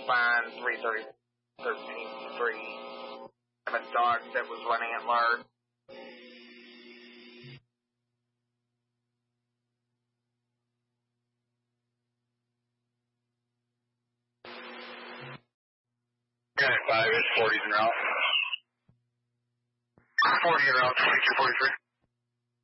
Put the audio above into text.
line 330-13-3. I'm a dog that was running at large. Okay, 5 is 40's en route. 40 en route, 2243.